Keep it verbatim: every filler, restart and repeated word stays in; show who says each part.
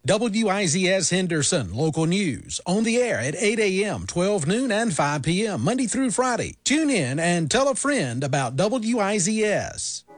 Speaker 1: W I Z S Henderson Local News, on the air at eight a.m., twelve noon, and five p.m., Monday through Friday. Tune in and tell a friend about W I Z S.